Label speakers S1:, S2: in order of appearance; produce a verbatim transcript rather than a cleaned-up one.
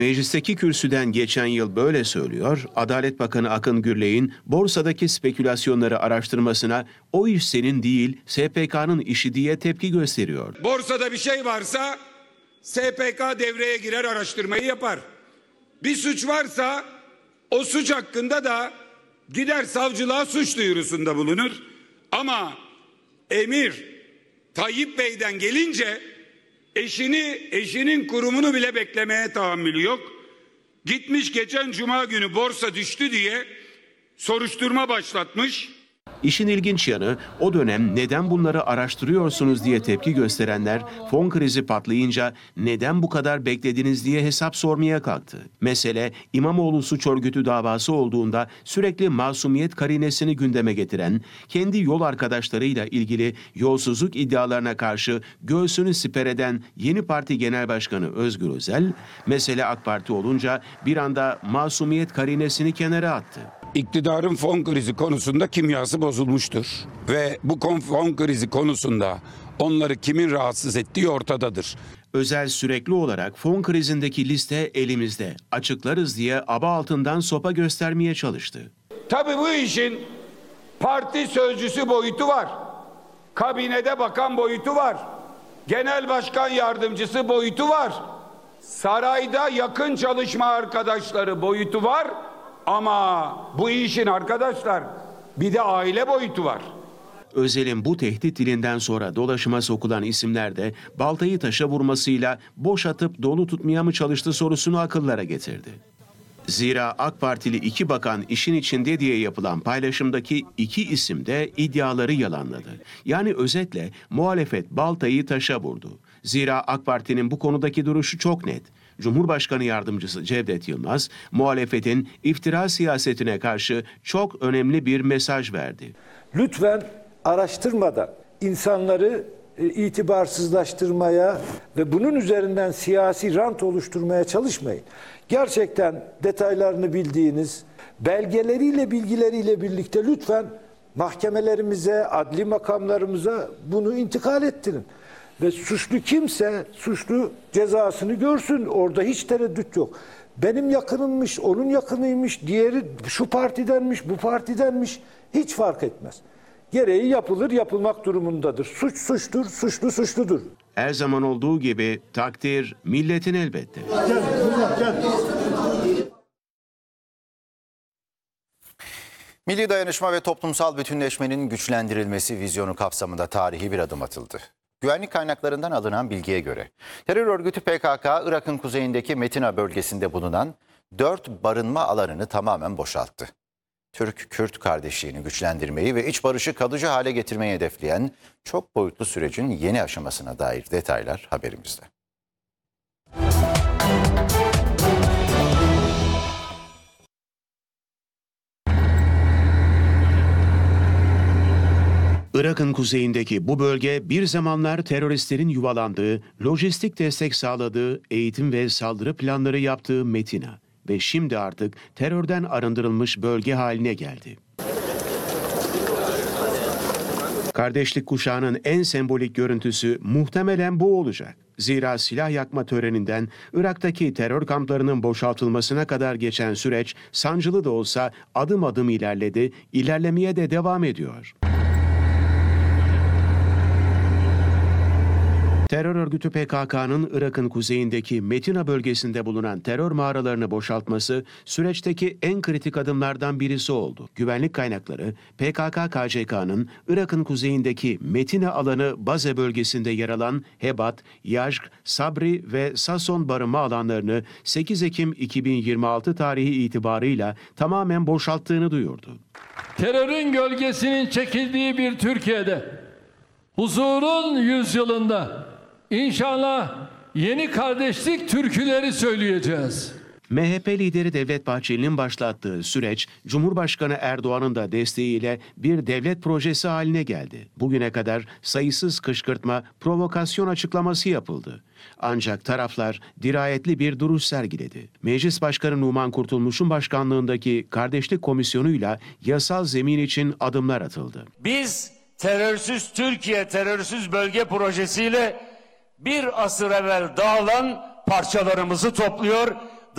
S1: Meclisteki kürsüden geçen yıl böyle söylüyor, Adalet Bakanı Akın Gürley'in borsadaki spekülasyonları araştırmasına o iş senin değil S P K'nın işi diye tepki gösteriyor.
S2: Borsada bir şey varsa S P K devreye girer, araştırmayı yapar. Bir suç varsa o suç hakkında da gider savcılığa suç duyurusunda bulunur. Ama emir Tayyip Bey'den gelince eşini, eşinin kurumunu bile beklemeye tahammülü yok. Gitmiş geçen cuma günü borsa düştü diye soruşturma başlatmış.
S1: İşin ilginç yanı, o dönem neden bunları araştırıyorsunuz diye tepki gösterenler fon krizi patlayınca neden bu kadar beklediniz diye hesap sormaya kalktı. Mesele İmamoğlu suç örgütü davası olduğunda sürekli masumiyet karinesini gündeme getiren, kendi yol arkadaşlarıyla ilgili yolsuzluk iddialarına karşı göğsünü siper eden yeni parti genel başkanı Özgür Özel, mesele AK Parti olunca bir anda masumiyet karinesini kenara attı.
S2: İktidarın fon krizi konusunda kimyası bozulmuştur ve bu fon krizi konusunda onları kimin rahatsız ettiği ortadadır.
S1: Özel sürekli olarak fon krizindeki liste elimizde, açıklarız diye aba altından sopa göstermeye çalıştı.
S2: Tabii bu işin parti sözcüsü boyutu var, kabinede bakan boyutu var, genel başkan yardımcısı boyutu var, sarayda yakın çalışma arkadaşları boyutu var. Ama bu işin arkadaşlar bir de aile boyutu var.
S1: Özel'in bu tehdit dilinden sonra dolaşıma sokulan isimler de baltayı taşa vurmasıyla boş atıp dolu tutmaya mı çalıştı sorusunu akıllara getirdi. Zira AK Partili iki bakan işin içinde diye yapılan paylaşımdaki iki isim de iddiaları yalanladı. Yani özetle muhalefet baltayı taşa vurdu. Zira AK Parti'nin bu konudaki duruşu çok net. Cumhurbaşkanı Yardımcısı Cevdet Yılmaz, muhalefetin iftira siyasetine karşı çok önemli bir mesaj verdi.
S3: Lütfen araştırmadan insanları e, itibarsızlaştırmaya ve bunun üzerinden siyasi rant oluşturmaya çalışmayın. Gerçekten detaylarını bildiğiniz, belgeleriyle, bilgileriyle birlikte lütfen mahkemelerimize, adli makamlarımıza bunu intikal ettirin. Ve suçlu kimse suçlu cezasını görsün. Orada hiç tereddüt yok. Benim yakınımmış, onun yakınıymış, diğeri şu partidenmiş, bu partidenmiş. Hiç fark etmez. Gereği yapılır, yapılmak durumundadır. Suç suçtur, suçlu suçludur.
S1: Her zaman olduğu gibi takdir milletin elbette.
S4: Gel, gel.
S5: Milli dayanışma ve toplumsal bütünleşmenin güçlendirilmesi vizyonu kapsamında tarihi bir adım atıldı. Güvenlik kaynaklarından alınan bilgiye göre terör örgütü P K K, Irak'ın kuzeyindeki Metina bölgesinde bulunan dört barınma alanını tamamen boşalttı. Türk-Kürt kardeşliğini güçlendirmeyi ve iç barışı kalıcı hale getirmeyi hedefleyen çok boyutlu sürecin yeni aşamasına dair detaylar haberimizde.
S1: Irak'ın kuzeyindeki bu bölge bir zamanlar teröristlerin yuvalandığı, lojistik destek sağladığı, eğitim ve saldırı planları yaptığı Metina ve şimdi artık terörden arındırılmış bölge haline geldi. Kardeşlik kuşağının en sembolik görüntüsü muhtemelen bu olacak. Zira silah yakma töreninden Irak'taki terör kamplarının boşaltılmasına kadar geçen süreç sancılı da olsa adım adım ilerledi, ilerlemeye de devam ediyor. Terör örgütü P K K'nın Irak'ın kuzeyindeki Metina bölgesinde bulunan terör mağaralarını boşaltması süreçteki en kritik adımlardan birisi oldu. Güvenlik kaynakları P K K K C K'nın Irak'ın kuzeyindeki Metina alanı Baze bölgesinde yer alan Hebat, Yazg, Sabri ve Sason barınma alanlarını sekiz Ekim iki bin yirmi altı tarihi itibarıyla tamamen boşalttığını duyurdu.
S6: Terörün gölgesinin çekildiği bir Türkiye'de, huzurun yüzyılında İnşallah yeni kardeşlik türküleri söyleyeceğiz.
S1: M H P lideri Devlet Bahçeli'nin başlattığı süreç, Cumhurbaşkanı Erdoğan'ın da desteğiyle bir devlet projesi haline geldi. Bugüne kadar sayısız kışkırtma, provokasyon açıklaması yapıldı. Ancak taraflar dirayetli bir duruş sergiledi. Meclis Başkanı Numan Kurtulmuş'un başkanlığındaki Kardeşlik Komisyonu'yla yasal zemin için adımlar atıldı.
S7: Biz terörsüz Türkiye, terörsüz bölge projesiyle bir asır evvel dağılan parçalarımızı topluyor,